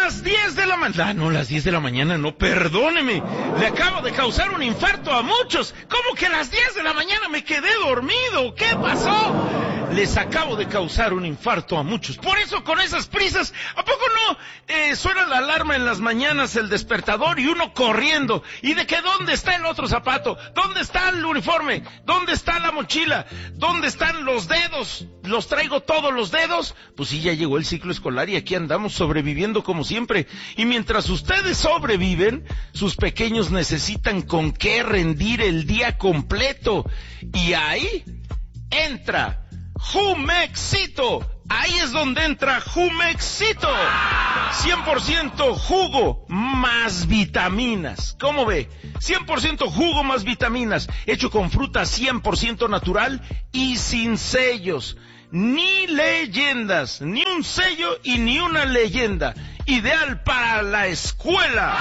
las 10 de la mañana... No, las 10 de la mañana, no, perdóneme. Le acabo de causar un infarto a muchos. ¿Cómo que a las 10 de la mañana me quedé dormido? ¿Qué pasó? Les acabo de causar un infarto a muchos. Por eso, con esas prisas, ¿a poco no suena la alarma en las mañanas, el despertador, y uno corriendo? ¿Y de qué? ¿Dónde está el otro zapato? ¿Dónde está el uniforme? ¿Dónde está la mochila? ¿Dónde están los dedos? ¿Los traigo todos los dedos? Pues sí, ya llegó el ciclo escolar y aquí andamos sobreviviendo como siempre. Y mientras ustedes sobreviven, sus pequeños necesitan con qué rendir el día completo. Y ahí entra Jumexito. Ahí es donde entra Jumexito. 100% jugo más vitaminas. ¿Cómo ve? 100% jugo más vitaminas. Hecho con fruta 100% natural y sin sellos. Ni leyendas. Ni un sello y ni una leyenda. Ideal para la escuela.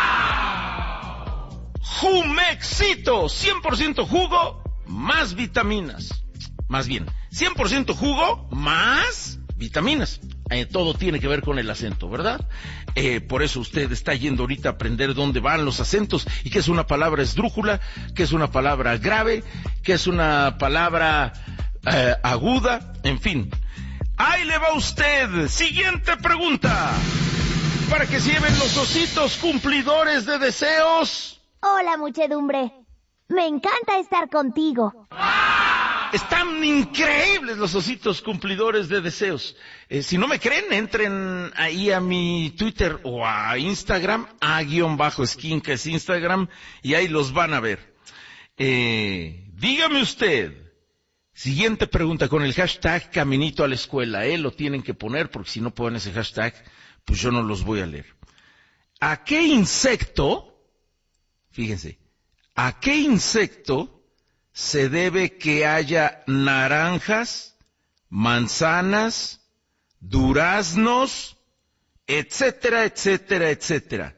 Jumexito. 100% jugo más vitaminas. Más bien, 100% jugo más vitaminas. Todo tiene que ver con el acento, ¿verdad? Por eso usted está yendo ahorita a aprender dónde van los acentos y qué es una palabra esdrújula, qué es una palabra grave, qué es una palabra aguda, en fin. Ahí le va usted. Siguiente pregunta. Para que se lleven los ositos cumplidores de deseos. Hola, muchedumbre. Me encanta estar contigo. Están increíbles los ositos cumplidores de deseos. Si no me creen, entren ahí a mi Twitter o a Instagram, _skin, que es Instagram, y ahí los van a ver. Dígame usted, siguiente pregunta con el hashtag Caminito a la Escuela. Lo tienen que poner porque si no ponen ese hashtag, pues yo no los voy a leer. ¿A qué insecto, fíjense, a qué insecto se debe que haya naranjas, manzanas, duraznos, etcétera, etcétera, etcétera?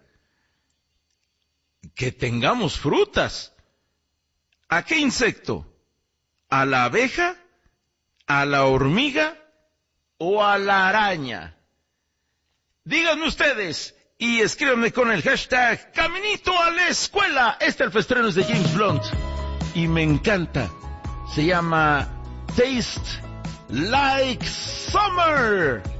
Que tengamos frutas. ¿A qué insecto? ¿A la abeja? ¿A la hormiga? ¿O a la araña? Díganme ustedes y escríbanme con el hashtag Caminito a la Escuela. El festreno es de James Blunt y me encanta. Se llama Taste Like Summer.